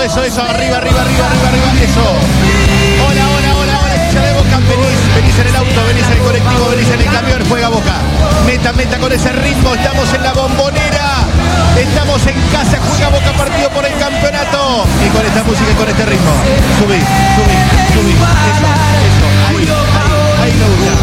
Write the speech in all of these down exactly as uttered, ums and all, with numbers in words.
eso, eso, arriba, arriba, arriba, arriba, arriba, eso. Hola, hola, hola, hola, hincha de Boca, venís, venís en el auto, venís en el colectivo, venís en el camión, juega Boca. Meta, meta con ese ritmo, estamos en la Bombonera, estamos en casa, juega Boca, partido por el campeonato. Y con esta música y con este ritmo, subí, subí, subí, eso, eso, ahí, ahí, ahí me gusta.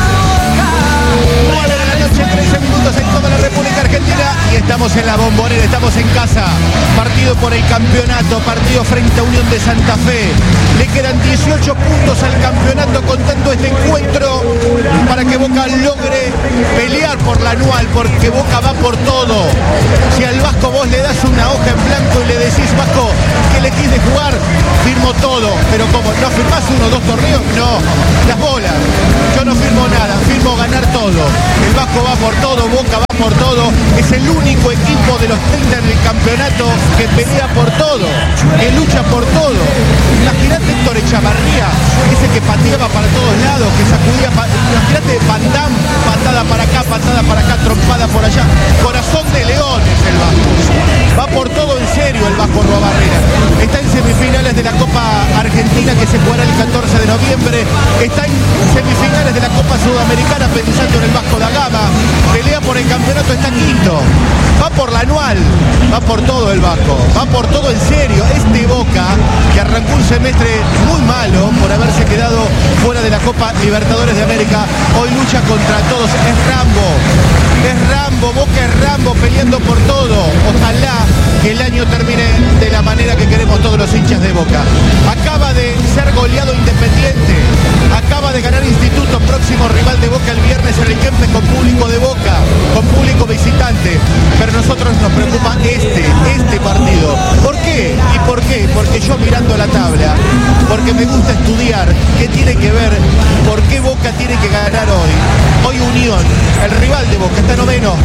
nueve de la noche, trece minutos en toda la República Argentina y estamos en la Bombonera, estamos en casa, partido por el campeonato, partido frente a Unión de Santa Fe. Le quedan dieciocho puntos al campeonato contando este encuentro para que Boca logre pelear por la anual, porque Boca va por todo. Si al Vasco vos le das una hoja en blanco y le decís, Vasco, ¿qué le quise jugar? Firmo todo, pero ¿cómo? ¿No firmás uno o dos torneos? No, las bolas. Yo no firmo nada, firmo ganar todo. El Vasco va por todo, Boca va por todo. Es el único equipo de los treinta en el campeonato que pelea por todo, que lucha por todo. Imagínate Héctor Echavarría, ese que pateaba para todos lados, que sacudía. Pa... Imagínate Van Damme, patada para acá, patada para acá, trompada por allá. Corazón de leones el Vasco. Va por todo en serio el Vasco Arruabarrena. Está en semifinales de la Copa Argentina que se jugará el catorce de noviembre. Está en semifinales de la Copa Sudamericana pensando en el Vasco da Gama. Pelea por el campeonato, está quinto. Va por la anual, va por todo el Vasco. Va por todo en serio. Este Boca, que arrancó un semestre muy malo por haberse quedado fuera de la Copa Libertadores de América, hoy lucha contra todos. Es Rambo. Es Rambo, Boca es Rambo peleando por todo. Ojalá que el año termine de la manera que queremos todos los hinchas de Boca. Acaba de ser goleado Independiente. Acaba de ganar Instituto, próximo rival de Boca el viernes en el Kempes con público de Boca, con público visitante. Pero a nosotros nos preocupa este, este partido. ¿Por qué? ¿Y por qué? Porque yo mirando la tabla, porque me gusta estudiar qué tiene que ver, por qué Boca tiene que ganar hoy. Hoy Unión, el rival de Boca, está noveno.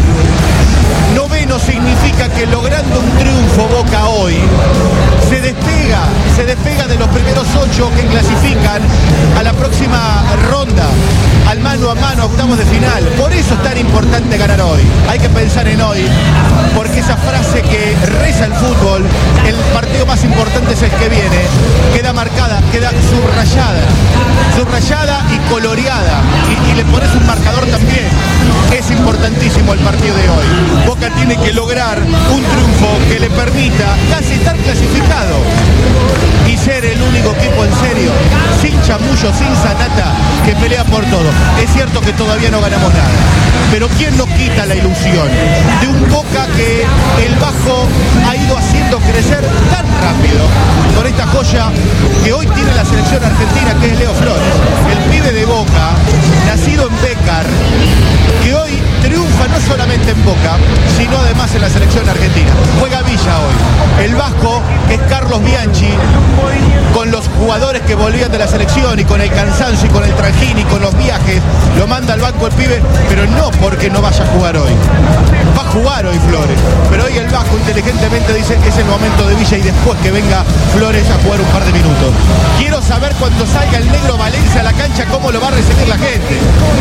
Noveno significa que logrando un triunfo Boca hoy se despega, se despega de los primeros ocho que clasifican a la próxima ronda, al mano a mano, a octavos de final. Por eso es tan importante ganar hoy. Hay que pensar en hoy, porque esa frase que reza el fútbol, el partido más importante es el que viene, queda marcada, queda subrayada, subrayada y coloreada, y, y le pones un marcador también. Es importantísimo el partido de hoy. Boca tiene que lograr un triunfo que le permita casi estar clasificado y ser el único equipo en serio, sin chamullo, sin sanata, que pelea por todo. Es cierto que todavía no ganamos nada, pero ¿quién nos quita la ilusión de un Boca que el Vasco ha ido haciendo crecer tan rápido con esta joya que hoy tiene la selección argentina, que es Leo Flores, el pibe de Boca, nacido en Bécar, que hoy triunfa no solamente en Boca, sino además en la selección argentina. Juega Villa hoy. El Vasco, que es Carlos Bianchi, con los jugadores que volvían de la selección y con el cansancio y con el trajín y con los viajes, lo manda al banco el pibe, pero no porque no vaya a jugar hoy. Va a jugar hoy Flores, pero hoy el Vasco inteligentemente dice que es el momento de Villa y después que venga Flores a jugar un par de minutos. Quiero saber cuando salga el negro Valencia a la cancha cómo lo va a recibir la gente.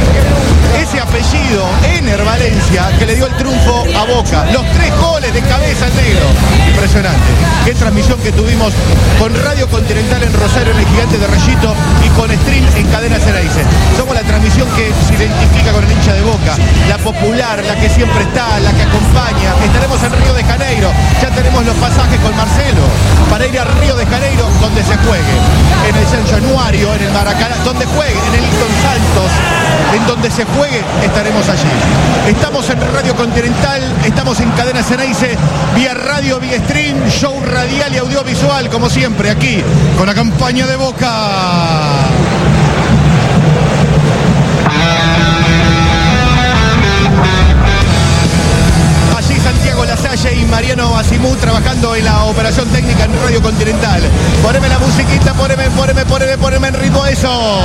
Ese apellido, Ener Valencia, que le dio el triunfo a Boca. Los tres goles de cabeza al negro. Impresionante. Qué transmisión que tuvimos con Radio Continental en Rosario, en el Gigante de Rayito, y con Stream en Cadena Ceneice. Somos la transmisión que se identifica con el hincha de Boca, la popular, la que siempre está, la que acompaña. Estaremos en Río de Janeiro. Ya tenemos los pasajes con Marcelo para ir a Río de Janeiro, donde se juegue. En el San Januario, en el Maracaná, donde juegue, en el Hilton Santos, en donde se juegue, estaremos allí. Estamos en Radio Continental, estamos en Cadena Ceneice, vía radio, vía stream, show radial y audiovisual, como siempre, aquí, con la campaña de Boca. Allí Santiago Lasalle y Mariano Asimú trabajando en la operación técnica en Radio Continental. Poneme la musiquita, poneme, poneme, poneme, poneme en ritmo eso.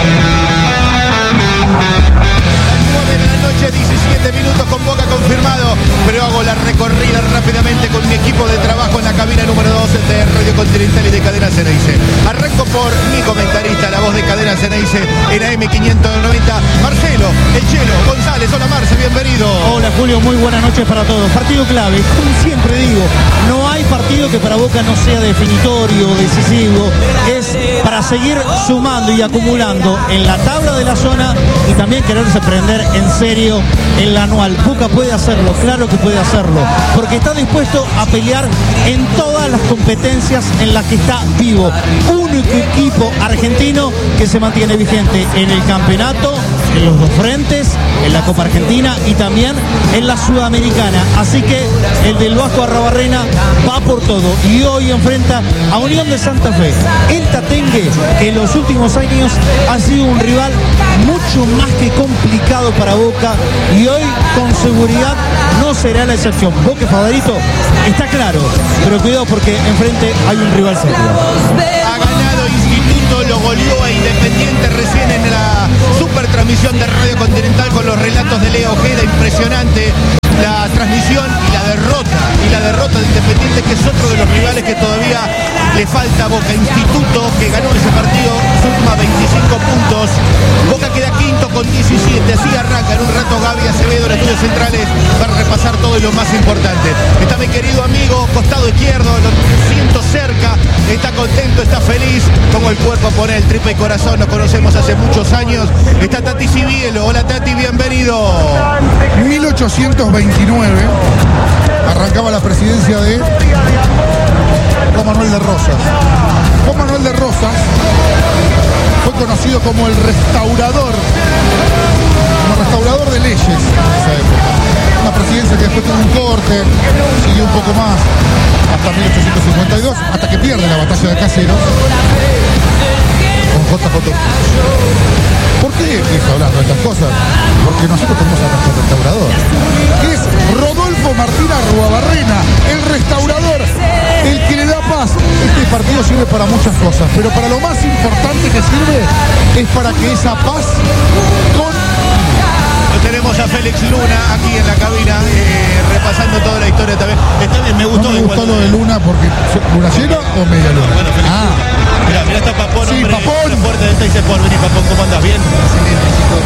nueve de la noche, diecisiete minutos con Boca confirmado, pero hago la recorrida rápidamente con mi equipo de trabajo en la cabina número dos de Radio Continental y de Cadena Ceneice. Arranco por mi comentarista, la voz de Cadena Ceneice en A M quinientos noventa, Marcelo, el Chelo González. Hola Marce, bienvenido. Hola Julio, muy buenas noches para todos. Partido clave, como siempre digo, no hay partido que que para Boca no sea definitorio, decisivo, es para seguir sumando y acumulando en la tabla de la zona y también quererse prender en serio en la anual. Boca puede hacerlo, claro que puede hacerlo, porque está dispuesto a pelear en todas las competencias en las que está vivo. Único equipo argentino que se mantiene vigente en el campeonato, en los dos frentes, en la Copa Argentina y también en la Sudamericana. Así que el del Vasco Arrabarrena va por todo y hoy enfrenta a Unión de Santa Fe. El Tatengue, que en los últimos años ha sido un rival mucho más que complicado para Boca y hoy con seguridad no será la excepción. Boca favorito, está claro, pero cuidado porque enfrente hay un rival serio. Ha ganado Instituto, lo goleó a Independiente recién en la super transmisión de Radio Continental con los relatos de Leo Ojeda, impresionante la transmisión y la derrota, y la derrota de Independiente, que es otro de los rivales que todavía le falta a Boca. Instituto, que ganó ese partido, suma veinticinco puntos, Boca queda quinto con diecisiete, así arranca en un rato Gaby Acevedo en Estudios Centrales para repasar todo lo más importante. Está mi querido amigo, costado izquierdo, lo siento cerca, está contento, está feliz, como el cuerpo pone el tripa y corazón, nos conocemos hace muchos años, está Tati Cibielo. Hola Tati, bienvenido. mil ochocientos veintinueve arrancaba la presidencia de Juan Manuel de Rosas. Juan Manuel de Rosas fue conocido como el restaurador, como restaurador de leyes en esa época. Una presidencia que después tuvo un corte, siguió un poco más, hasta mil ochocientos cincuenta y dos, hasta que pierde la batalla de Caseros con J J ¿Por qué empiezo hablando de estas cosas? Porque nosotros tenemos a nuestro restaurador, que es Rodolfo Martín Arruabarrena, el restaurador, el que le da paz. Este partido sirve para muchas cosas, pero para lo más importante que sirve es para que esa paz con... Tenemos a Félix Luna aquí en la cabina, eh, repasando toda la historia también. Está bien, me gustó. No me gustó igual, lo de Luna porque ¿Luna llena o media luna? Bueno, Félix, ah, mira, mira está Papón, sí, hombre, Papón. fuerte de Teis Sport. Vení, Papón, ¿cómo andás? ¿Bien? Excelente, chicos.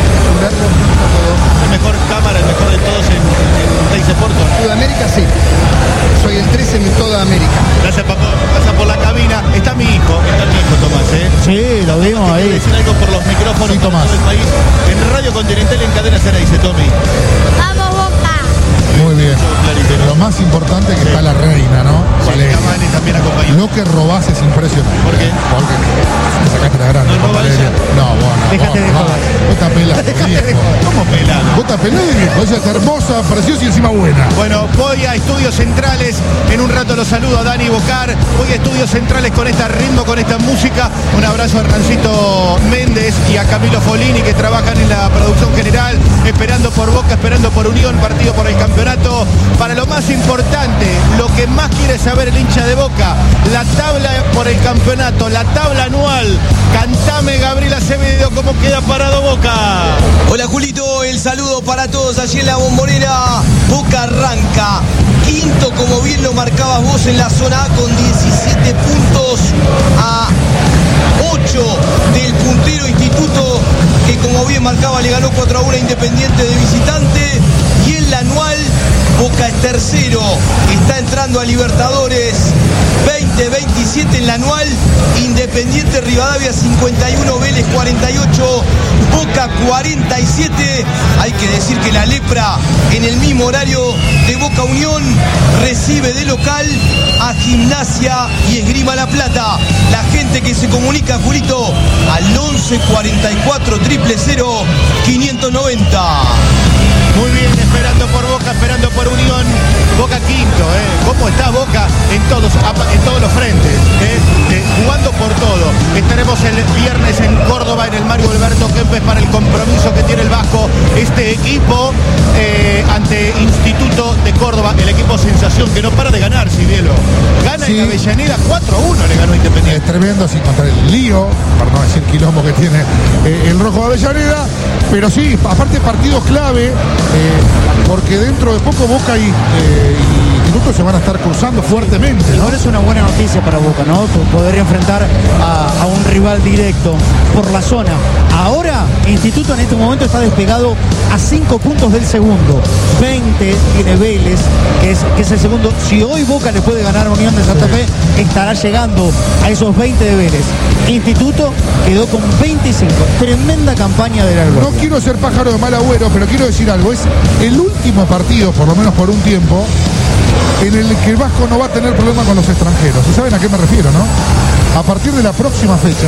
El mejor cámara, el mejor de todos en, en Teis Sport. Sudamérica sí. Soy el trece en toda América. Gracias, Papón. Pasa por la cabina. Está mi hijo, está mi hijo Tomás, ¿eh? Sí, lo vimos Quiero ahí. decir algo por los micrófonos Sí, para Tomás. todo el país. En Radio Continental en Cadena Cera dice Tommy. ¡Vamos, Boca! muy bien. Clarito, ¿no? Lo más importante es que está la reina, ¿no? Sí, Valeria. Cavani también acompañó. Lo que robás es impresionante. ¿Por qué? Porque me sacaste la grande. ¿No roba Valeria. ella? No, bueno. Déjate de vos, joder. Vos estás pelado, viejo. ¿Cómo pelado? Vos estás pelado, viejo. Ella es hermosa, preciosa y encima buena. Bueno, voy a Estudios Centrales, en un rato los saludo a Dani Bocar, voy a Estudios Centrales con este ritmo, con esta música, un abrazo a Hernancito Méndez y a Camilo Folini que trabajan en la producción general, esperando por Boca, esperando por Unión, partido por el campeonato. Para lo más importante, lo que más quiere saber el hincha de Boca, la tabla por el campeonato, la tabla anual. Cantame, Gabriel Acevedo, cómo queda parado Boca. Hola Julito, el saludo para todos allí en la Bombonera. Boca arranca quinto, como bien lo marcabas vos en la zona A, con diecisiete puntos a ocho del puntero Instituto, que como bien marcaba le ganó cuatro a uno a Independiente de visitante. Y en la anual Boca es tercero, está entrando a Libertadores veinte veintisiete en la anual. Independiente Rivadavia cincuenta y uno, Vélez cuarenta y ocho, Boca cuarenta y siete. Hay que decir que la Lepra en el mismo horario de Boca Unión recibe de local a Gimnasia y Esgrima La Plata. La gente que se comunica, Julito, al once cuarenta y cuatro cero cero quinientos noventa. Muy bien, esperando por Boca, esperando por Unión. Boca quinto, ¿eh? ¿Cómo está Boca en todos, en todos los frentes? ¿eh? Eh, jugando por todo. Estaremos el viernes en Córdoba, en el Mario Alberto Kempes, para el compromiso que tiene el Vasco. Este equipo eh, ante Instituto de Córdoba, el equipo sensación que no para de ganar, Cibielo. Gana Sí. en Avellaneda cuatro a uno, le ganó Independiente. Es tremendo, sin contar el lío, para no decir quilombo que tiene eh, el Rojo de Avellaneda. Pero sí, aparte partidos clave, eh, porque dentro de poco Boca y, eh, y minutos se van a estar cruzando fuertemente, ¿no? Igual es una buena noticia para Boca, ¿no? Poder enfrentar a, a un rival directo por la zona. Ahora, Instituto en este momento está despegado a cinco puntos del segundo. veinte tiene Vélez, que es, que es el segundo. Si hoy Boca le puede ganar a Unión de Santa Fe, estará llegando a esos veinte de Vélez. Instituto quedó con veinticinco. Tremenda campaña de la Gloria. No quiero ser pájaro de mal agüero, pero quiero decir algo. Es el último partido, por lo menos por un tiempo, en el que el Vasco no va a tener problema con los extranjeros. ¿Y saben a qué me refiero, no? A partir de la próxima fecha,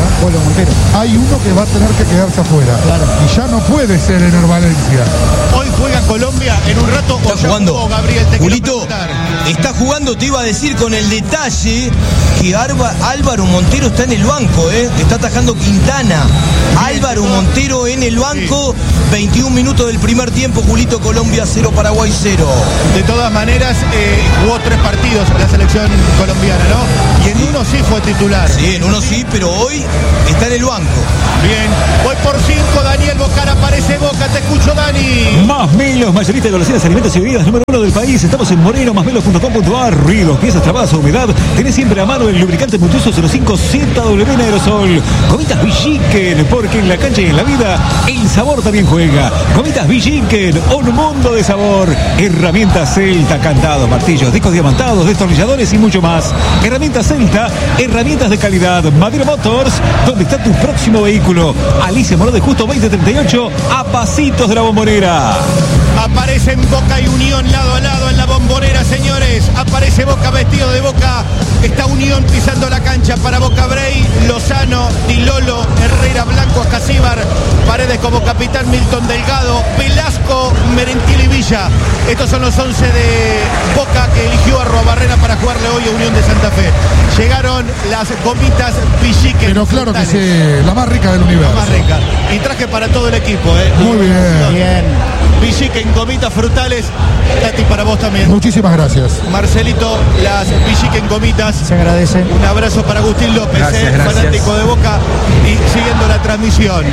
hay uno que va a tener que quedarse afuera. Claro. Y ya no puede ser Ener Valencia. Hoy juega Colombia en un rato. Está o ya jugando. jugó, Gabriel, te Julito, está jugando, te iba a decir con el detalle que Arba, Álvaro Montero está en el banco, ¿eh? Está atajando Quintana. Álvaro Montero en el banco. veintiún minutos del primer tiempo, Julito. Colombia cero, Paraguay cero. De todas maneras, eh, jugó tres partidos en la selección colombiana, ¿no? Y en uno sí fue titular. Sí, en uno sí, pero hoy está en el banco. Bien, voy por cinco, Daniel Bocar, aparece Boca, te escucho, Dani. Más Melos, mayorista de golosinas, alimentos y bebidas número uno del país. Estamos en Moreno, más melos punto com punto a r. Ruidos, piezas trabadas, humedad. Tenés siempre a mano el lubricante Multuoso cero cinco Z W en aerosol. Gomitas Villiquen, porque en la cancha y en la vida el sabor también juega. Gomitas Villiquen, un mundo de sabor. Herramientas Celta, candados, martillos, discos diamantados, destornilladores y mucho más. Herramientas Celta, herramientas de calidad. Madero Motors, donde está tu próximo vehículo. Alicia Moró de Justo veinte treinta y ocho, a pasitos de la Bombonera. Aparecen Boca y Unión lado a lado en la Bombonera, señores. Aparece Boca vestido de Boca. Está Unión pisando la cancha para Boca. Brey, Lozano, Dilolo, Herrera, Blanco, Acasíbar, Paredes como capitán, Milton Delgado, Velasco, Merentiel y Villa. Estos son los once de Boca que eligió a Arruabarrena para jugarle hoy a Unión de Santa Fe. Llegaron las gomitas Villiquen. Pero claro que sí, la más rica del universo. La más rica. Y traje para todo el equipo, ¿eh? Muy bien. Bien. Villiquen, gomitas frutales. Tati, para vos también. Muchísimas gracias. Marcelito, las Villiquen gomitas. Se agradece. Un abrazo para Agustín López, Gracias, eh, gracias. fanático de Boca y siguiendo la transmisión.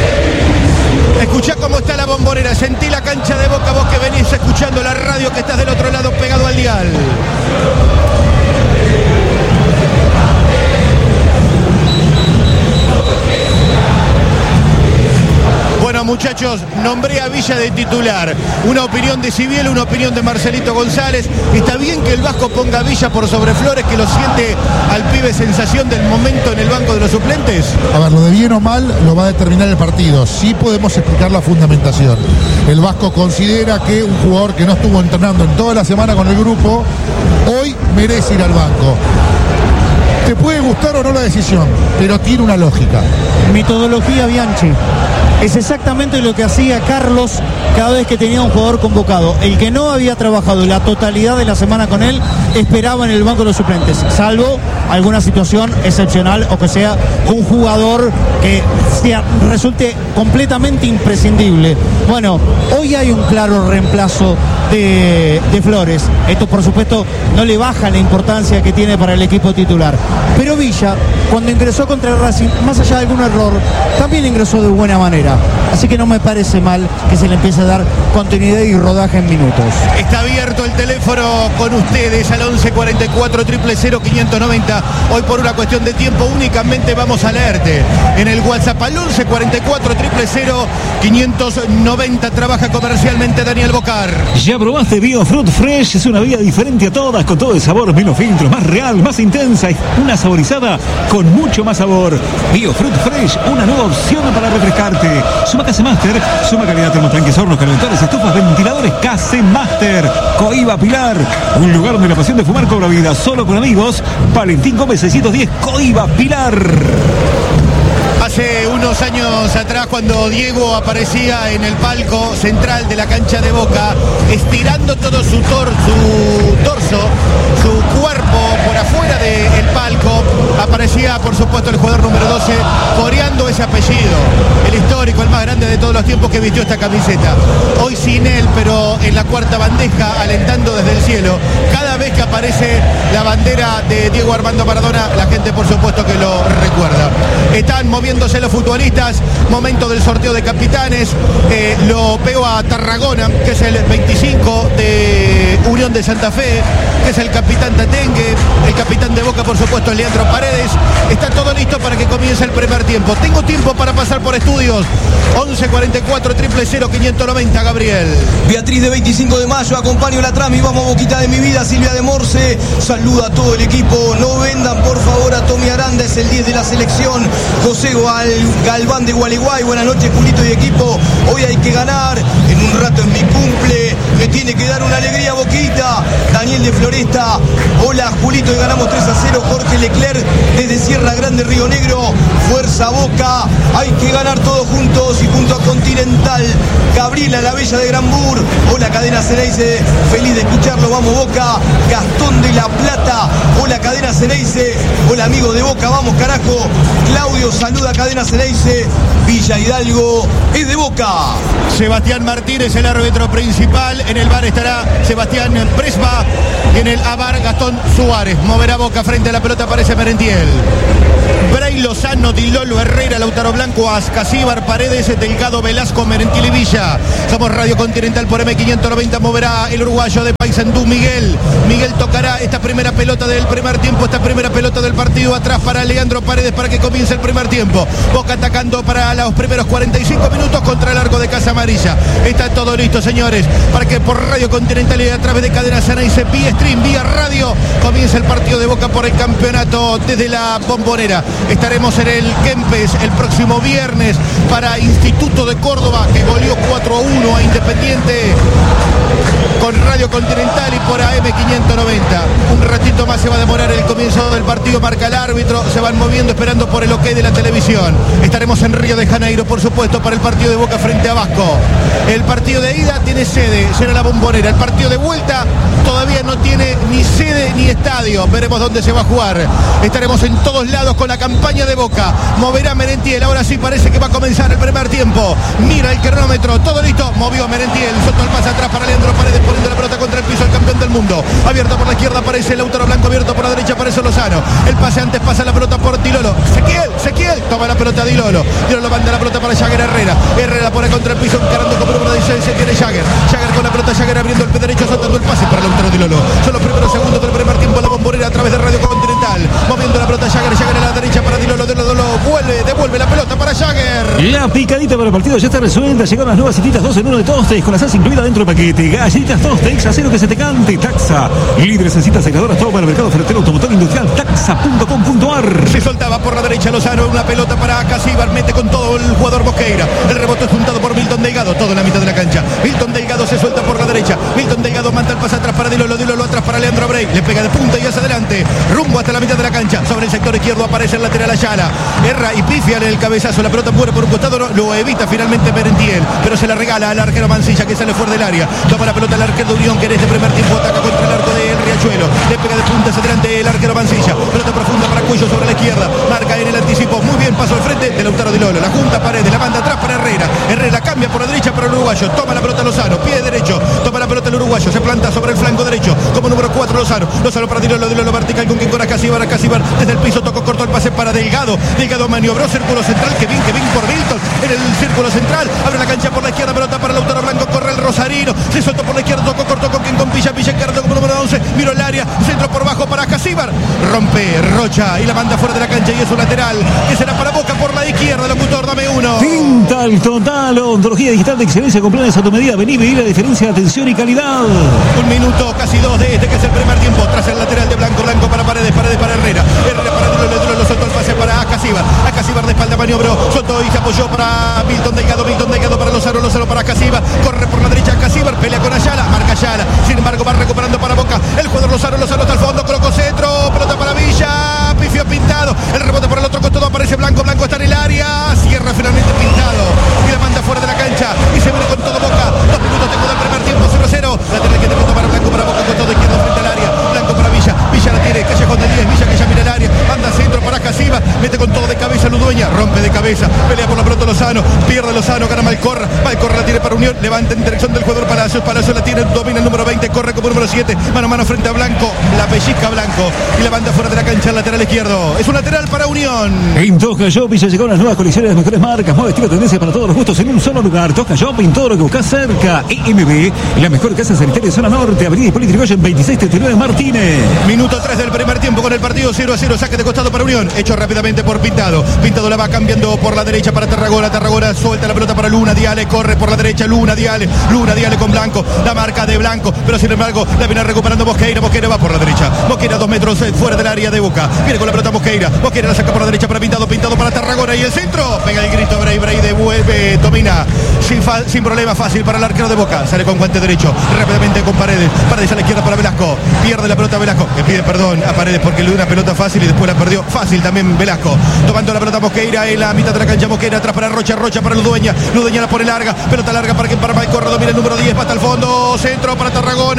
Escuchá cómo está la Bombonera, sentí la cancha de Boca, vos que venís escuchando la radio, que estás del otro lado pegado al dial. Bueno, muchachos, nombré a Villa de titular. Una opinión de Cibiel, una opinión de Marcelito González. ¿Está bien que el Vasco ponga a Villa por sobre Flores, que lo siente al pibe sensación del momento en el banco de los suplentes? A ver, lo de bien o mal lo va a determinar el partido. Sí podemos explicar la fundamentación. El Vasco considera que un jugador que no estuvo entrenando en toda la semana con el grupo, hoy merece ir al banco. Te puede gustar o no la decisión, pero tiene una lógica. Metodología Bianchi. Es exactamente lo que hacía Carlos cada vez que tenía un jugador convocado. El que no había trabajado la totalidad de la semana con él, esperaba en el banco de los suplentes, salvo alguna situación excepcional o que sea un jugador que sea, resulte completamente imprescindible. Bueno, hoy hay un claro reemplazo de, de Flores. Esto, por supuesto, no le baja la importancia que tiene para el equipo titular. Pero Villa, cuando ingresó contra el Racing, más allá de algún error, también ingresó de buena manera. Así que no me parece mal que se le empiece a dar continuidad y rodaje en minutos. Está abierto el teléfono con ustedes al once cuarenta y cuatro, cero cero cero, quinientos noventa. Hoy por una cuestión de tiempo únicamente vamos a leerte en el WhatsApp al once cuarenta y cuatro, cero cero cero, quinientos noventa. Trabaja comercialmente Daniel Bocar. ¿Ya probaste BioFruit Fresh? Es una vida diferente a todas, con todo el sabor, menos filtros, más real, más intensa, y una saborizada con mucho más sabor. BioFruit Fresh, una nueva opción para refrescarte. Suma Case Master, suma calidad, termotanques, hornos, calentadores, estufas, ventiladores. Case Master, Coiba Pilar, un lugar donde la pasión de fumar cobra vida, solo con amigos. Valentín Gómez seiscientos diez, Coiba Pilar. Hace unos años atrás, cuando Diego aparecía en el palco central de la cancha de Boca, estirando todo su, tor su torso, su cuerpo por afuera del palco, aparecía por supuesto el jugador número doce, coreando ese apellido, el histórico, el más grande de todos los tiempos. tiempo que vistió esta camiseta. Hoy sin él, pero en la cuarta bandeja, alentando desde el cielo. Cada vez que aparece la bandera de Diego Armando Maradona, la gente por supuesto que lo recuerda. Están moviéndose los futbolistas, momento del sorteo de capitanes. Eh, lo veo a Tarragona, que es el veinticinco de Unión de Santa Fe, que es el capitán Tatengue, el capitán de Boca por supuesto es Leandro Paredes. Está todo listo para que comience el primer tiempo. Tengo tiempo para pasar por estudios. once cuarenta y cuatro, cero cero cero, quinientos noventa, Gabriel. Beatriz de veinticinco de mayo, acompaño la trama y vamos Boquita de mi vida. Silvia de Morse, saluda a todo el equipo. No vendan por favor a Tommy Aranda, es el diez de la selección. José Galván de Gualeguay, buenas noches Julito y equipo. Hoy hay que ganar, en un rato es mi cumple, me tiene que dar una alegría Boquita. Daniel de Floresta, hola Julito y ganamos tres a cero. Jorge Leclerc desde Sierra Grande, Río Negro, fuerza Boca, hay que ganar todos juntos y junto a Continental. Gabriela la Bella de Granbur, hola Cadena Ceneice, feliz de escucharlo, vamos Boca. Gastón de La Plata, hola Cadena Ceneice, hola amigo de Boca, vamos carajo. Claudio saluda a Cadena Ceneice, Villa Hidalgo es de Boca. Sebastián Martínez, el árbitro principal. En el V A R estará Sebastián Presba y en el A V A R Gastón Suárez. Moverá Boca frente a la pelota, aparece Merentiel. Bray Lozano, Dilolo, Herrera, Lautaro Blanco, Ascasíbar, Paredes, Delgado, Velasco, Merentiel y Villa. Somos Radio Continental por M quinientos noventa. Moverá el uruguayo de Paysandú, Miguel. Miguel tocará esta primera pelota del primer tiempo, esta primera pelota del partido. Atrás para Leandro Paredes para que comience el primer tiempo. Boca atacando para los primeros cuarenta y cinco minutos contra el arco de Casa Amarilla. Está todo listo, señores, para que por Radio Continental y a través de Cadena Ceneice, vía stream, vía radio, comience el partido de Boca por el campeonato desde la Bombonera. Estaremos en el Kempes el próximo viernes para Instituto de Córdoba, que goleó cuatro a uno a Independiente, con Radio Continental y por A M quinientos noventa. Un ratito más se va a demorar el comienzo del partido, marca el árbitro, se van moviendo esperando por el ok de la televisión. Estaremos en Río de Janeiro, por supuesto, para el partido de Boca frente a Vasco. El partido de ida tiene sede, será la Bombonera. El partido de vuelta todavía no tiene ni sede ni estadio. Veremos dónde se va a jugar. Estaremos en todos lados con la campaña de Boca. Moverá Merentiel, ahora sí parece que va a comenzar el primer tiempo. Mira el cronómetro, todo listo, movió Merentiel, soltó el pase atrás para Leandro Paredes, poniendo la pelota contra el piso, el campeón del mundo. Abierto por la izquierda aparece Lautaro Blanco, abierto por la derecha aparece Lozano. El pase antes pasa la pelota por Dilolo. Sequiel, Sequiel, toma la pelota Dilolo. Dilolo manda la pelota para Jagger Herrera. Herrera pone contra el piso, encarando como número dieciséis, se tiene Jagger. Jagger con la pelota, Jagger abriendo el pie derecho, soltando el pase para Lautaro Dilolo. Son los primeros segundos del primer tiempo, la Bombonera a través de Radio Continental. Moviendo la pelota Jagger, Jagger a la derecha para Dilolo, Dilolo vuelve, devuelve la pelota para Jagger. La picadita para el partido ya está resuelta. Llegaron las nuevas cititas dos en uno de Tostex con la salsa incluida dentro del paquete. Galletitas Tostex, acero que se te cante. Taxa, líderes en citas aseguradores, todo para el mercado ferretero, automotor industrial, taxa punto com punto a r. Se soltaba por la derecha Lozano, una pelota para Casíbar, mete con todo el jugador Mosqueira. El rebote es juntado por Milton Delgado, todo en la mitad de la cancha. Milton Delgado se suelta por la derecha. Milton Delgado manda el pase atrás para Dilolo, Dilolo atrás para Leandro Brey. Le pega de punta y hacia adelante, rumbo hasta la mitad de la cancha. Sobre el sector izquierdo aparece el lateral Ayala. Erra y pifia en el cabezazo, la pelota muere por un costado, lo evita finalmente Merentiel, pero se la regala al arquero Mancilla, que sale fuera del área. Toma la pelota el arquero de Unión, que en este primer tiempo ataca contra el arco de Riachuelo. Le pega de punta hacia adelante el arquero Mancilla. Pelota profunda para Cuello sobre la izquierda. Marca en el anticipo. Muy bien, paso al frente de Lautaro Dilolo. La junta Paredes, la manda atrás para Herrera. Herrera cambia por la derecha para el uruguayo. Toma la pelota Lozano, pie derecho. Toma la pelota el uruguayo. Se planta sobre el flanco derecho. Como número cuatro Lozano. Lozano para Dilolo, Dilolo vertical con quien con Casíbar. Casíbar desde el piso tocó corto el pase para Delgado. Delgado maniobró círculo central. Que bien, que bien por Milton. En el círculo central. Abre la cancha por la izquierda. Pelota para Lautaro Blanco. Corre el Rosarino. Se soltó por la izquierda. Tocó corto con quien con Villa. Villa encarando como número once. Miró el área. Centro por bajo para Casíbar. Rompe Rocha y la manda fuera de la cancha y es un lateral que será para Boca por la izquierda. Locutor, dame uno. Tintal Total, ontología digital de excelencia con planes a tu medida. Vení, vení la diferencia de atención y calidad. Un minuto, casi dos de este que es el primer tiempo. Tras el lateral de Blanco, Blanco para Paredes, Paredes para Herrera. Herrera para Dilolo, Dilolo soltó el pase para Acasíbar. Acasíbar de espalda maniobró, soltó y se apoyó para Milton Delgado. Milton Delgado para Lozano, Lozano para Acasíbar. Corre por la derecha Acasíbar, pelea con Ayala, marca Ayala. Sin embargo, va recuperando para Boca. El jugador Lozano, Lozano hasta el fondo, colocó centro, pelota para Villa. Pifio Pintado. El rebote por el otro costado aparece Blanco, Blanco está en el área. Cierra finalmente Pintado. Y la manda fuera de la cancha. Y se viene con todo Boca. Dos minutos tengo del primer tiempo, cero a cero. La tiene que tener para Blanco, para Boca, con todo izquierdo frente al área. Blanco para Villa. Villa la tiene, Callejón de diez. Villa que ya mira el área. Manda centro para Casíbar. Mete con todo de cabeza Ludueña. Rompe de cabeza, pelea por la pelota Lozano, pierde Lozano, gana Malcorra, Malcorra la tiene para Unión, levanta en dirección del jugador Palacios, Palacios la tiene, domina el número veinte, corre como número siete, mano a mano frente a Blanco, la pellizca Blanco y la banda fuera de la cancha al lateral izquierdo. Es un lateral para Unión. En Toca Shopping ya llegaron las nuevas colecciones de las mejores marcas, moda, estilo, tendencia para todos los gustos en un solo lugar. Toca Shopping, todo lo que buscas cerca. E M B, la mejor casa sanitaria de zona norte, Avenida Hipólito Yrigoyen veintiséis treinta y nueve Martínez. Minuto tres del primer tiempo con el partido cero a cero, saque de costado para Unión, hecho rápidamente por Pintado. Pintado la va cambiando por la derecha para Tarragona, Tarragona suelta la pelota para Luna Diale, corre por la derecha Luna Diale, Luna Diale con Blanco, la marca de Blanco, pero sin embargo la viene recuperando Mosqueira, Mosqueira va por la derecha, Mosqueira dos metros fuera del área de Boca, viene con la pelota Mosqueira, Mosqueira la saca por la derecha para Pintado, Pintado para Tarragona y el centro, pega el grito Bray, Bray devuelve, domina, sin, fa, sin problema, fácil para el arquero de Boca, sale con guante derecho, rápidamente con Paredes, Paredes a la izquierda para Velasco, pierde la pelota Velasco, que pide perdón a Paredes porque le dio una pelota fácil y después la perdió fácil también Velasco, tomando la pelota Mosqueira en la mitad de la cancha, Mosqueira atrás para Rocha, Rocha para Ludueña, Ludueña la pone larga, pelota larga para que para Malcorra, domina el número diez, va hasta el fondo, centro para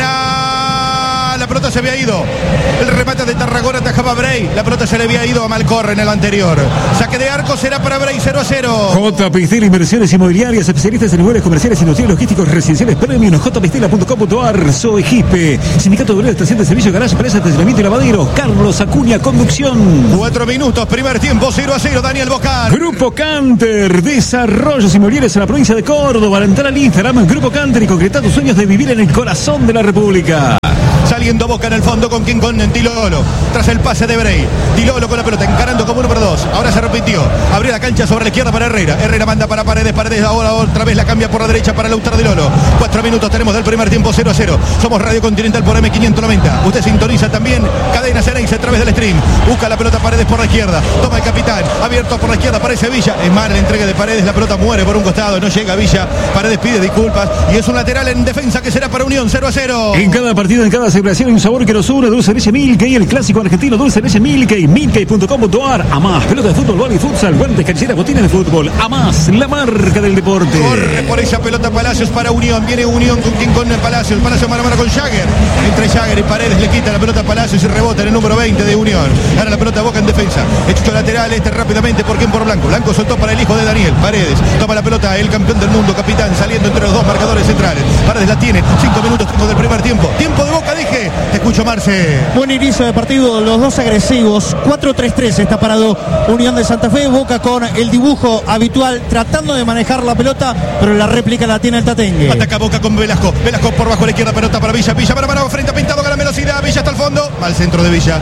Tarragona, la pelota se había ido, el remate de Tarragona atajaba a Bray, la pelota se le había ido a Malcorra en el anterior, saque de arco será para Bray, cero a cero. J. Pistela Inversiones Inmobiliarias, especialistas en lugares comerciales, industriales, logísticos, residenciales, premium, j pistela punto com punto a r, Soegipe, Sindicato de Obreros, Estación de Servicio, Garage, Empresa, Estacionamiento y Lavadero, Carlos Acuña, Conducción. Cuatro minutos, primer tiempo, cero a cero, Daniel Bocar. Grupo Canter, desarrollos inmobiliarios en la provincia de Córdoba. Al entrar al Instagram, Grupo Canter y concretar tus sueños de vivir en el corazón de la República. Saliendo Boca en el fondo con quien con Tilolo. Tras el pase de Bray. Tilolo con la pelota encarando como número dos. Ahora se repitió. Abrió la cancha sobre la izquierda para Herrera. Herrera manda para Paredes. Paredes ahora otra vez la cambia por la derecha para Lautaro Tilolo. Cuatro minutos tenemos del primer tiempo, cero a cero. Somos Radio Continental por M quinientos noventa. Usted sintoniza también Cadena Ceneice a través del stream. Busca la pelota Paredes por la izquierda. Toma el capitán. Abierto por la izquierda. Aparece Villa. Es mala la entrega de Paredes. La pelota muere por un costado. No llega Villa. Paredes pide disculpas. Y es un lateral en defensa que será para Unión, cero a cero. En cada partido, en cada celebración, hay un sabor que nos une. Dulce Leche Milkey, el clásico argentino Dulce Leche Milkey, milkey punto com punto a r. A más, pelota de fútbol, vóley, futsal, guantes, cancheras, botines de fútbol. A más, la marca del deporte. Corre por esa pelota Palacios para Unión. Viene Unión con quien con Palacios. Palacios mano a mano con Jagger. Entre Jagger y Paredes le quita la pelota a Palacios y rebota en el número veinte de Unión. Ahora la pelota Boca en defensa. Hecho lateral este rápidamente por quien por Blanco. Blanco soltó para el hijo de Daniel. Paredes toma la pelota, el campeón del mundo, capitán, saliendo entre los dos marcadores centrales. Paredes la tiene. Cinco minutos tengo del primer tiempo. Tiempo de Boca, dije. Te escucho, Marce. Buen inicio de partido, los dos agresivos. cuatro tres tres está parado Unión de Santa Fe. Boca con el dibujo habitual, tratando de manejar la pelota, pero la réplica la tiene el Tatengue. Ataca Boca con Velasco. Velasco por bajo a la izquierda, pelota para Villa. Villa para mano, frente a Pintado, gana velocidad. Villa hasta el fondo. Va al centro de Villa.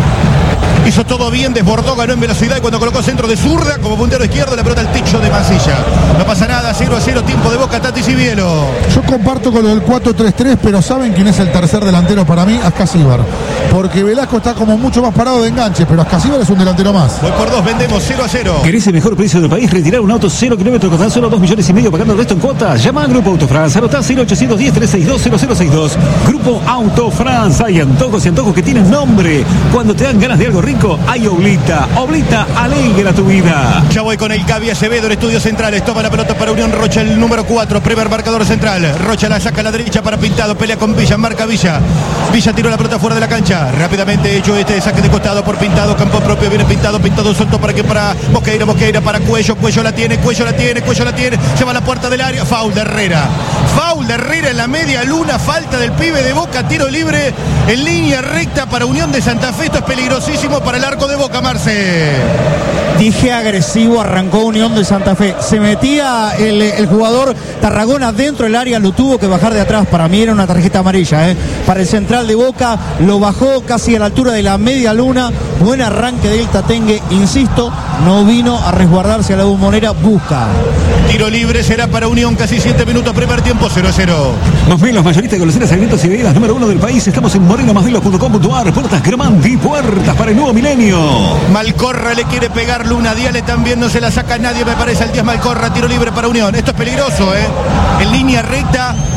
Hizo todo bien, desbordó, ganó en velocidad y cuando colocó centro de zurda como puntero izquierdo, la pelota al techo de Mansilla. No pasa nada, cero a cero, tiempo de Boca, Tati Cibielo. Yo comparto con lo del cuatro tres tres, pero ¿saben quién es el tercer delantero para mí? Ascasíbar. Porque Velasco está como mucho más parado de enganche, pero Ascasíbar es un delantero más. Voy por dos, vendemos cero a cero. ¿Querés el mejor precio del país? Retirar un auto cero kilómetros con tan solo dos millones y medio pagando el resto en cuotas. Llama a Grupo Autofrance, anotá cero ochocientos diez, trescientos sesenta y dos, cero cero sesenta y dos. Grupo Autofrance. Hay antojos y antojos que tienen nombre. Cuando te dan ganas de algo rico, hay Oblita. Oblita, alegra tu vida. Ya voy con el Gaby Acevedo en estudios centrales. Toma la pelota para Unión Rocha, el número cuatro, primer marcador central. Rocha la saca a la derecha para Pintado, pelea con Villa, marca Villa. Villa tiró la pelota fuera de la cancha. Rápidamente hecho este saque de costado por Pintado, campo propio, viene Pintado, Pintado suelto para que para Mosqueira, Mosqueira para Cuello, Cuello la tiene, Cuello la tiene, Cuello la tiene, se va a la puerta del área, foul de Herrera. Foul de Herrera en la media luna, falta del pibe de Boca, tiro libre en línea recta para Unión de Santa Fe. Esto es peligrosísimo para el arco de Boca, Marce. Dije agresivo, arrancó Unión de Santa Fe. Se metía el, el jugador Tarragona dentro del área, lo tuvo que bajar de atrás. Para mí era una tarjeta amarilla, ¿eh? Para el central de Boca, lo bajó casi a la altura de la media luna. Buen arranque del Tatengue, insisto, no vino a resguardarse a la Bombonera, busca. Tiro libre será para Unión, casi siete minutos, primer tiempo, cero a cero. Nos ven los mayoristas de golosinas, alimentos y bebidas número uno del país. Estamos en moreno más velos punto com punto a r. Puertas Grandi, puertas para el nuevo milenio. Malcorra le quiere pegar Luna Diale, también no se la saca nadie, me parece, al diez Malcorra, tiro libre para Unión. Esto es peligroso, ¿eh? En línea recta,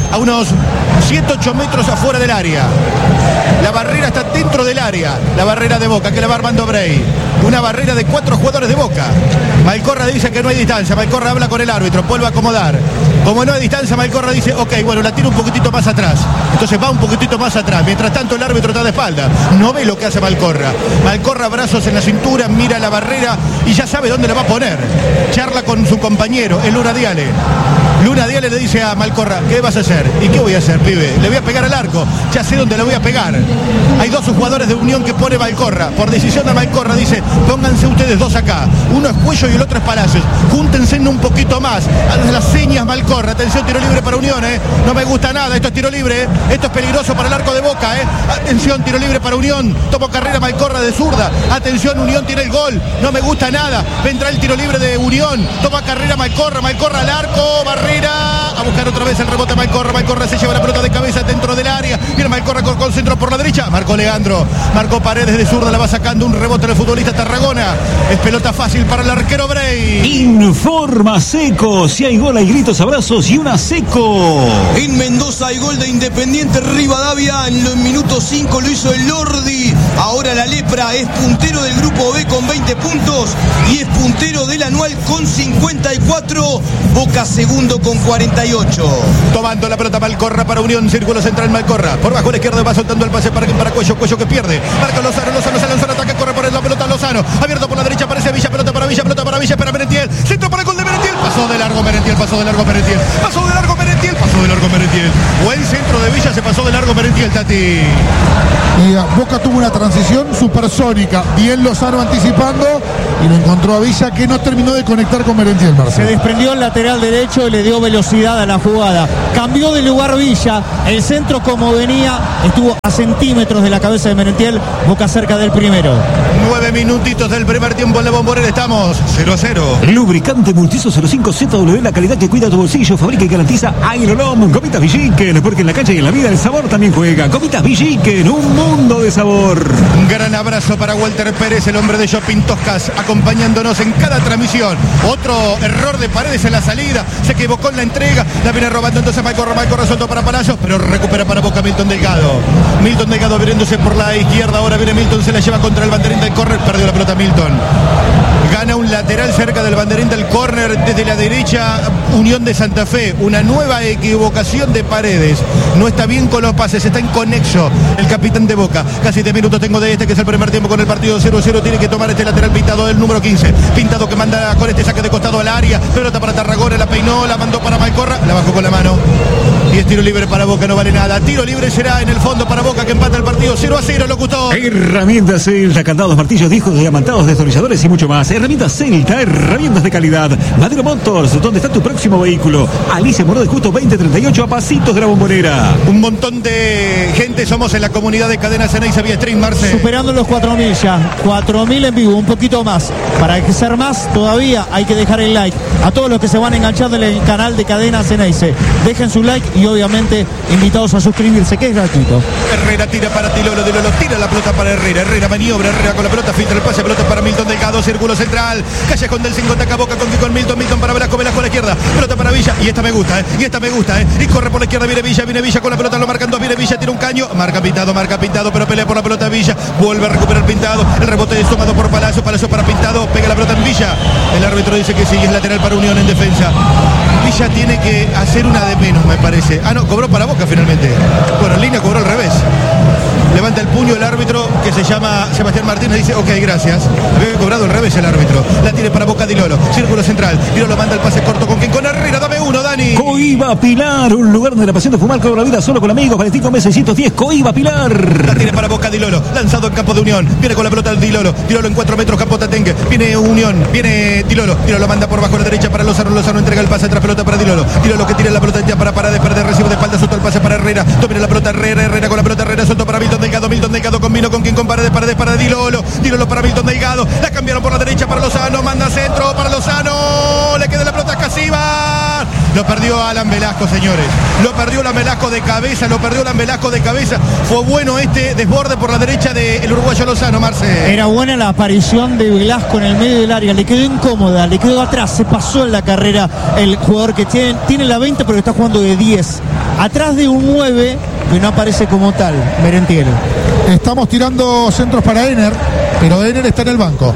a unos siete ocho metros afuera del área. La barrera está dentro del área. La barrera de Boca, que la va Armando Brey. Una barrera de cuatro jugadores de Boca. Malcorra dice que no hay distancia. Malcorra habla con el árbitro, vuelve a acomodar. Como no hay distancia, Malcorra dice, ok, bueno, la tira un poquitito más atrás. Entonces va un poquitito más atrás. Mientras tanto el árbitro está de espalda. No ve lo que hace Malcorra. Malcorra, brazos en la cintura, mira la barrera y ya sabe dónde la va a poner. Charla con su compañero, el Luna Diale. Luna Diale le dice a Malcorra, ¿qué vas a hacer? ¿Y qué voy a hacer, pibe? Le voy a pegar al arco. Ya sé dónde le voy a pegar. Hay dos jugadores de Unión que pone Malcorra. Por decisión de Malcorra dice, pónganse ustedes dos acá. Uno es Cuello y el otro es Palacios. Júntense un poquito más. A las señas Malcorra. Atención, tiro libre para Unión, ¿eh? No me gusta nada. Esto es tiro libre, ¿eh? Esto es peligroso para el arco de Boca, ¿eh? Atención, tiro libre para Unión. Tomó carrera Malcorra de zurda. Atención, Unión tiene el gol. No me gusta nada. Vendrá el tiro libre de Unión. Toma carrera Malcorra. Malcorra al arco. Barrera. A buscar otra vez el rebote Malcorra. Malcorra se lleva la pelota de cabeza dentro del área. Viene Malcorra con, con centro por la derecha. Marcó Leandro. Marcó Paredes de zurda. La va sacando un rebote del futbolista Tarragona. Es pelota fácil para el arquero Brey. Informa Seco. Si hay gol, hay gritos, abrazos y una Seco. En Mendoza hay gol de Independiente Rivadavia. En los minutos cinco lo hizo el Lordi. Ahora la Lepra es puntero del grupo B con veinte puntos y es puntero del anual con cincuenta y cuatro. Boca segundo con cuarenta y ocho. Tomando la pelota Malcorra para Unión. Círculo central Malcorra. Por bajo a la izquierda va soltando el pase para, para Cuello. Cuello que pierde. Marca Lozano. Lozano se lanza al ataque. Corre por la pelota Lozano. Abierto por la derecha. Aparece Villa. Pelota para Villa. Pelota para Villa. Espera Merentiel. Centro para el gol de Merentiel. Pasó de largo Merentiel. Pasó de largo Merentiel. Pasó de largo Merentiel. Pasó de largo Merentiel. Buen centro de Villa. Se pasó de largo Merentiel, Tati. Y Boca tuvo una transición supersónica. Bien Lozano anticipando y lo encontró a Villa, que no terminó de conectar con Merentiel, Se Marcelo. desprendió el lateral derecho y le dio velocidad a la jugada. Cambió de lugar Villa. El centro, como venía, estuvo a centímetros de la cabeza de Merentiel. Boca cerca del primero. Nueve minutitos del primer tiempo en la Bombonera. Estamos cero a cero. Lubricante Multiuso cero cinco Z W, la calidad que cuida tu bolsillo, fabrica y garantiza Aerolom. Gomitas Villiquen, porque en la cancha y en la vida el sabor también juega. Gomitas Villiquen, un mundo de sabor. Un gran abrazo para Walter Pérez, el hombre de Shopping Toscas, acompañándonos en cada transmisión. Otro error de Paredes en la salida, se equivocó en la entrega, la viene robando entonces Malcorra. Malcorra suelto para Palacios, pero recupera para Boca Milton Delgado. Milton Delgado abriéndose por la izquierda, ahora viene Milton, se la lleva contra el banderín del córner, perdió la pelota Milton. Gana un lateral cerca del banderín del córner desde la derecha, Unión de Santa Fe. Una nueva equivocación de Paredes. No está bien con los pases, está inconexo el capitán de Boca. Casi diez minutos tengo de este, que es el primer tiempo con el partido cero a cero. Tiene que tomar este lateral Pintado, el número quince. Pintado que manda con este saque de costado al área. Pelota para Tarragona, la peinó, la mandó para Malcorra, la bajó con la mano. Y es tiro libre para Boca, no vale nada. Tiro libre será en el fondo para Boca, que empata el partido cero a cero, locutor. Herramientas Celta, candados, martillos, discos, diamantados, destornilladores y mucho más. Herramientas Celta, herramientas de calidad. Madero Motors, donde está tu próximo vehículo. Alicia Moró de Justo veinte treinta y ocho, a pasitos de la Bombonera. Un montón de gente somos en la comunidad de Cadena Ceneice vía stream, Marce. Superando los cuatro mil ya. cuatro mil en vivo, un poquito más. Para que ser más, todavía hay que dejar el like. A todos los que se van enganchando en el canal de Cadena Ceneice, dejen su like y obviamente invitados a suscribirse, que es gratuito. Herrera tira para Tilolo, Tilolo tira la pelota para Herrera. Herrera maniobra, Herrera con la pelota, filtra el pase, pelota para Milton Delgado, círculo central. Callejón del cinco, ataca Boca con, con Milton, Milton para Velasco, Velasco a la izquierda. Pelota para Villa, y esta me gusta, ¿eh? Y esta me gusta, ¿eh? Y corre por la izquierda, viene Villa, viene Villa con la pelota, lo marcan dos, viene Villa, tira un caño. Marca Pintado, marca Pintado, pero pelea por la pelota Villa. Vuelve a recuperar Pintado. El rebote es tomado por Palacio, Palacio para Pintado, pega la pelota en Villa. El árbitro dice que sí, es lateral para Unión en defensa. Villa tiene que hacer una de menos, me parece. Ah, no, cobró para Boca finalmente. Bueno, en línea cobró al revés. Levanta el puño el árbitro, que se llama Sebastián Martínez, dice, ok, gracias. Había cobrado al revés el árbitro. La tiene para Boca Dilolo. Círculo central. Dilolo manda el pase corto con quien, con Herrera. Dame uno, Dani. Coiba Pilar, un lugar donde la pasión de fumar cobra vida solo con amigos. Valentín Gómez seiscientos diez, Coiba Pilar. La tiene para Boca Dilolo. Lanzado en campo de Unión. Viene con la pelota el Dilolo. Dilolo en cuatro metros, campo Tatengue. Viene Unión. Viene Dilolo. Dilolo manda por bajo a la derecha para Lozano. Lozano entrega el pase, tras pelota para Dilolo. Dilolo que tira la pelota ya para Paredes. Perder, recibe de espalda, suelto el pase para Herrera. Domina la pelota Herrera. Herrera con la pelota Herrera. Suelto para Milton Delgado. Milton Delgado combino con quien, con Paredes. Paredes para Dilolo. Dilolo para Milton Delgado. La cambiaron por la derecha para Lozano. Manda centro para Lozano. Le queda la pelota a Casíbar. Lo perdió Alan Velasco, señores. Lo perdió Alan Velasco de cabeza, lo perdió Alan Velasco de cabeza. Fue bueno este desborde por la derecha del uruguayo Lozano, Marce. Era buena la aparición de Velasco en el medio del área, le quedó incómoda, le quedó atrás, se pasó en la carrera el jugador que tiene, tiene la veinte pero está jugando de diez. Atrás de un nueve que no aparece como tal, Merentiel. Estamos tirando centros para Ener, pero Ener está en el banco.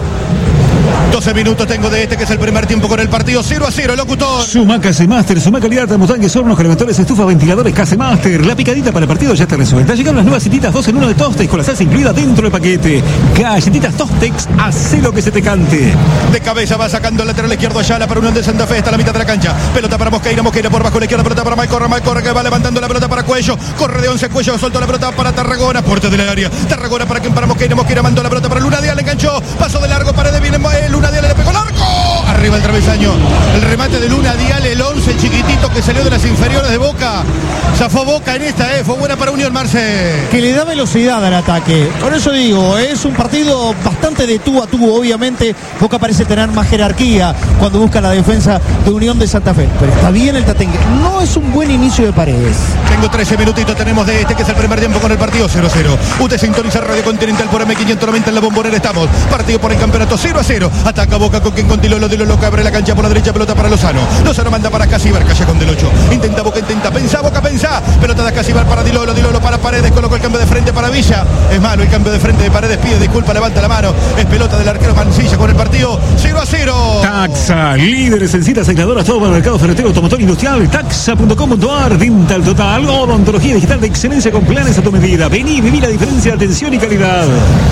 doce minutos tengo de este que es el primer tiempo con el partido cero a cero, locutor. Suma Casemaster, suma calidad de mutantes, hornos, calentadores, estufas, ventiladores Casemaster. La picadita para el partido ya está resuelta. Llegaron las nuevas cititas dos en uno de Tostex con la salsa incluida dentro del paquete. Galletitas Tostex, hace lo que se te cante. De cabeza va sacando el lateral izquierdo Ayala para Unión de Santa Fe, está a la mitad de la cancha. Pelota para Mosqueira, Mosqueira por bajo la izquierda, pelota para Malcorra, Malcorra que va levantando la pelota para Cuello. Corre de once Cuello, soltó la pelota para Tarragona, puerta del área. Tarragona para quien, para Mosqueira, Mosqueira mandó la pelota para Luna Dial, enganchó, paso de largo, Paredes viene Luna Dial, le pegó el arco. Arriba el travesaño, el remate de Luna Dial, el once, el chiquitito que salió de las inferiores de Boca. Zafó Boca en esta, eh, fue buena para Unión, Marce. Que le da velocidad al ataque. Por eso digo, es un partido bastante de tú a tú, obviamente. Boca parece tener más jerarquía cuando busca la defensa de Unión de Santa Fe. Pero está bien el Tatengue. No es un buen inicio de Paredes. Tengo trece minutitos, tenemos de este que es el primer tiempo con el partido cero a cero. Usted sintoniza Radio Continental por M quinientos noventa en la Bombonera, estamos. Partido por el campeonato cero a cero. Ataca Boca con quien con Dilolo, Dilolo que abre la cancha por la derecha, pelota para Lozano. Lozano manda para Casibar, calle con del ocho. Intenta Boca, intenta, pensá Boca, pensá. Pelota de Casibar para Dilolo, Dilolo para Paredes, colocó el cambio de frente para Villa. Es malo el cambio de frente de Paredes, pide disculpa, levanta la mano. Es pelota del arquero Mancilla con el partido cero a cero. Taxa, líderes en citas aisladoras, todo para el mercado ferretero, automotor industrial, taxa punto com punto a r, Dental Total, odontología digital de excelencia con planes a tu medida. Vení, viví la diferencia de atención y calidad.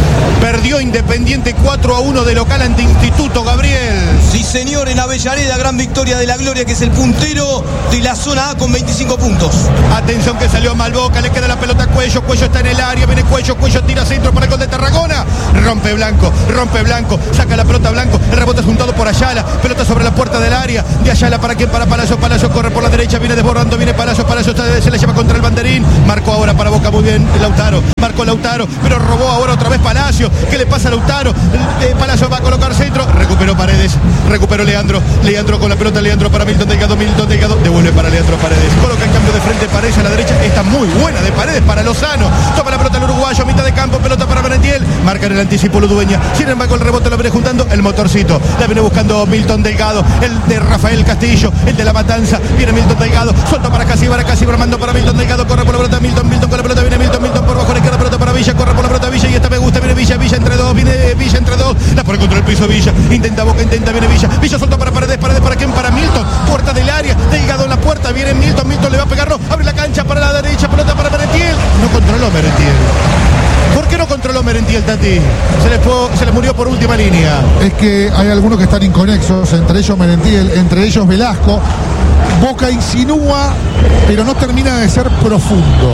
Perdió Independiente cuatro a uno de local ante Instituto, Gabriel. Sí, señor, en Avellaneda, gran victoria de la Gloria, que es el puntero de la zona A con veinticinco puntos. Atención que salió mal Boca, le queda la pelota a Cuello, Cuello está en el área, viene Cuello, Cuello tira centro para el gol de Tarragona. Rompe Blanco, rompe Blanco, saca la pelota Blanco, el rebote es juntado por Ayala, pelota sobre la puerta del área, de Ayala para quien, para Palacio, Palacio corre por la derecha, viene desbordando, viene Palacio, Palacio se le lleva contra el banderín, marcó ahora para Boca muy bien Lautaro, marcó Lautaro, pero robó ahora otra vez Palacio. ¿Qué le pasa a Lautaro? Eh, Palacio va a colocar centro, recuperó Paredes, recuperó Leandro, Leandro con la pelota, Leandro para Milton Delgado, Milton Delgado, devuelve para Leandro Paredes, coloca el cambio de frente Paredes a la derecha, está muy buena de Paredes para Lozano, toma la pelota el uruguayo, mitad de campo, pelota para Merentiel, marca en el anticipo Ludueña, sin embargo el rebote lo viene juntando el motorcito, la viene buscando Milton Delgado, el de Rafael Castillo, el de la Matanza, viene Milton Delgado, suelta para Casibar, Casibar mando para Milton Delgado, corre por la pelota Milton, Milton con la pelota, viene Milton, Milton por bajo, le queda la pelota para Villa, corre por la pelota Villa y esta me gusta, viene Villa, Villa entre dos, viene Villa entre dos, la pone contra el piso Villa, intenta Boca, intenta, viene Villa, Villa suelta para Paredes, Paredes para quién, para Milton, puerta del área, Delgado en la puerta, viene Milton, Milton le va a pegarlo, abre la cancha para la derecha, pelota para Merentiel, no controló Merentiel. ¿Por qué no controló Merentiel, Tati? Se le, fue, se le murió por última línea. Es que hay algunos que están inconexos, entre ellos Merentiel, entre ellos Velasco. Boca insinúa, pero no termina de ser profundo.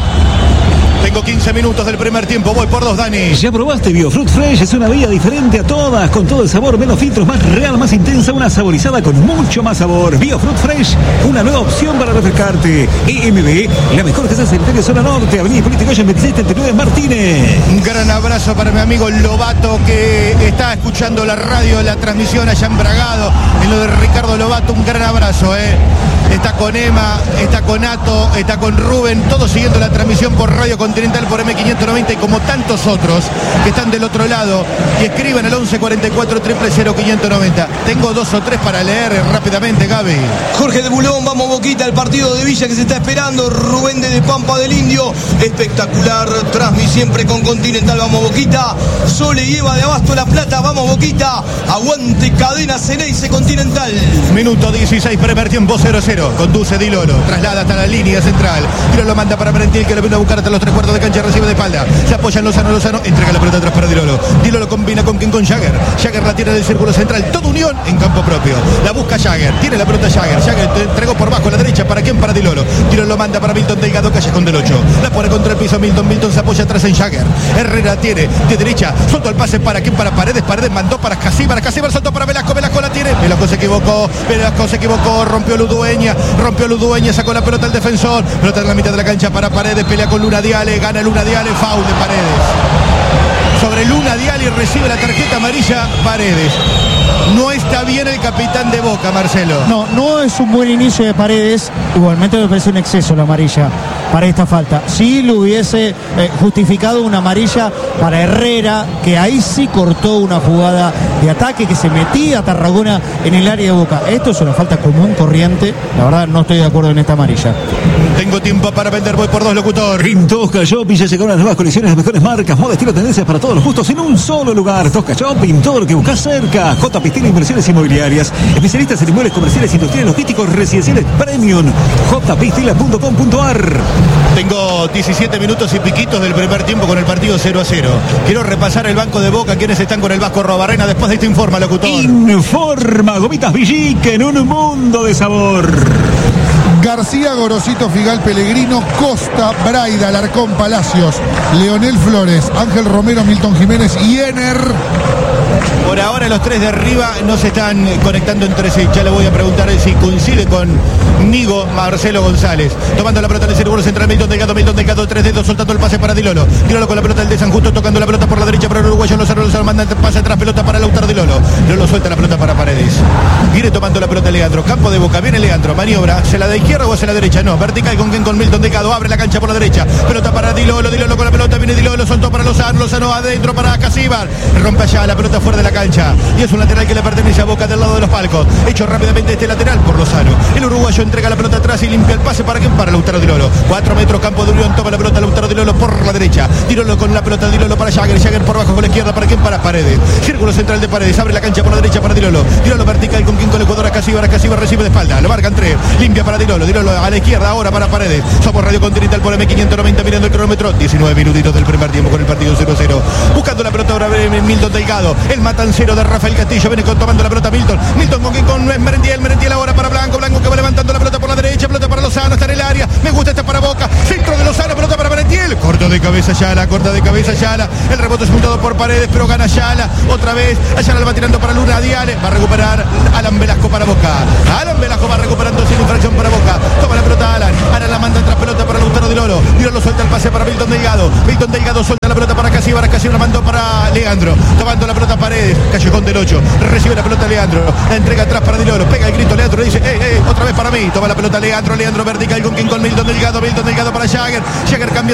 Tengo quince minutos del primer tiempo, voy por dos, Dani. ¿Ya probaste Biofruit Fresh? Es una bebida diferente a todas, con todo el sabor, menos filtros, más real, más intensa, una saborizada con mucho más sabor. Biofruit Fresh, una nueva opción para refrescarte. E M B, la mejor casa sanitaria zona norte, Avenida Hipólito Goya veintiséis setenta y nueve Martínez. Un gran abrazo para mi amigo Lobato, que está escuchando la radio, la transmisión allá en Bragado, en lo de Ricardo Lobato, un gran abrazo, eh. Está con Emma, está con Ato, está con Rubén, todos siguiendo la transmisión por Radio Continental por M quinientos noventa y como tantos otros que están del otro lado y escriban al once cuarenta y cuatro cero cero cero quinientos noventa. Tengo dos o tres para leer rápidamente, Gaby. Jorge de Bulón, vamos Boquita, el partido de Villa que se está esperando. Rubén de Pampa del Indio, espectacular, Transmi siempre con Continental, vamos Boquita. Sole y Eva de Abasto La Plata, vamos Boquita. Aguante Cadena Ceneice Continental. Minuto dieciséis, primer tiempo cero cero. Conduce Dilolo, traslada hasta la línea central. Dilolo manda para Merentiel, que lo viene a buscar hasta los tres cuartos de cancha, recibe de espalda. Se apoya en Lozano, Lozano entrega la pelota atrás para Dilolo. Dilolo combina con quien, con Jagger. Jagger la tiene del círculo central, toda Unión en campo propio. La busca Jagger, tiene la pelota Jagger. Jagger entregó por bajo a la derecha, ¿para quién? Para Dilolo. Dilolo manda para Milton Delgado, calle con del ocho. La pone contra el piso Milton, Milton se apoya atrás en Jagger. Herrera tiene de derecha, suelto el pase para quién, para Paredes. Paredes mandó para Casibar, Casibar soltó para Velasco, Velasco la tiene. Velasco se equivocó, Velasco se equivocó, rompió Ludueña, rompió Ludueña, sacó la pelota el defensor. Pelota en la mitad de la cancha para Paredes, pelea con Luna Diale, gana Luna Diale, foul de Paredes. sobre Luna Dial y recibe la tarjeta amarilla Paredes. No está bien el capitán de Boca, Marcelo. No, no es un buen inicio de Paredes. Igualmente me parece un exceso la amarilla para esta falta. Sí lo hubiese eh, justificado una amarilla para Herrera, que ahí sí cortó una jugada de ataque, que se metía a Tarragona en el área de Boca. Esto es una falta común, corriente. La verdad no estoy de acuerdo en esta amarilla. Tengo tiempo para vender, voy por dos, locutor. En Tosca Shopping ya llegaron las nuevas colecciones de mejores marcas, moda, estilo, tendencias para todos los gustos en un solo lugar. Tosca Shopping, todo lo que buscas cerca. J. Pistina Inversiones Inmobiliarias, especialistas en inmuebles comerciales, industriales, logísticos, residenciales premium. j pistila punto com punto a r. Tengo diecisiete minutos y piquitos del primer tiempo con el partido cero a cero. Quiero repasar el banco de Boca, quienes están con el Vasco Robarrena. Después de este informa, locutor. Informa, gomitas Villique en un mundo de sabor. García, Gorosito, Figal, Pellegrino, Costa, Braida, Alarcón, Palacios, Leonel Flores, Ángel Romero, Milton Jiménez y Ener. Por ahora los tres de arriba no se están conectando entre sí. Ya le voy a preguntar si coincide con Nigo Marcelo González. Tomando la pelota en el círculo central, Milton Delgado, Milton Delgado, tres dedos, soltando el pase para Dilolo. Dilolo con la pelota del de San Justo, tocando la pelota por la derecha para el uruguayo. Lozano, Lozano manda el pase atrás, pelota para Lautaro Dilolo. Dilolo suelta la pelota para Paredes. Viene tomando la pelota Leandro. Campo de Boca, viene Leandro, maniobra. ¿Se la da izquierda o hacia la derecha? No, vertical con quien con Milton Delgado. Abre la cancha por la derecha. Pelota para Dilolo, Dilolo con la pelota, viene Dilolo, soltó para Lozano, Lozano adentro para Casíbar. Rompe allá la pelota fuera de la cancha. Y es un lateral que le pertenece a Boca del lado de los palcos. Hecho rápidamente este lateral por Lozano. El uruguayo entrega la pelota atrás y limpia el pase para quién, para Lautaro Dilolo. Cuatro metros, campo de Unión, toma la pelota Lautaro Dilolo por la derecha. Dilolo con la pelota, Dilolo para Jagger, Jagger por abajo con la izquierda, para quién, para Paredes. Círculo central de Paredes, abre la cancha por la derecha para Dilolo. Dilolo vertical con quien, con el jugador a Casíbar, Casíbar recibe de espalda. Lo marcan tres, limpia para Dilolo, Dilolo a la izquierda ahora para Paredes. Somos Radio Continental por M quinientos noventa mirando el cronómetro. diecinueve minutitos del primer tiempo con el partido cero a cero. Buscando la pelota ahora Milton Delgado. El matancero de Rafael Castillo viene con, tomando la pelota Milton. Milton con quien, con Merentiel, Merentiel ahora para Blanco, Blanco que va levantando la pelota por la derecha, pelota para Lozano, está en el área. Me gusta esta para Boca. Centro de Lozano, pelota para Merentiel. Corto de cabeza Yala, corta de cabeza Yala. El rebote es juntado por Paredes, pero gana Yala. Otra vez, Ayala lo va tirando para Luna Diale. Va a recuperar Alan Velasco para Boca. Alan Velasco va recuperando sin infracción para Boca. Toma la pelota Alan. Alan la manda tras pelota para Lautaro Dilolo. Dilolo suelta el pase para Milton Delgado. Milton Delgado suelta la pelota para Casíbar. Casíbar la mandó para Leandro. Tomando la pelota Paredes. Callejón del ocho. Recibe la pelota Leandro. La entrega atrás para Dilolo. Pega el grito Leandro. Le dice, eh, eh, otra vez para mí. Toma la pelota Leandro. Leandro vertical con quien, con Milton Delgado. Milton Delgado para Jagger. Jagger cambia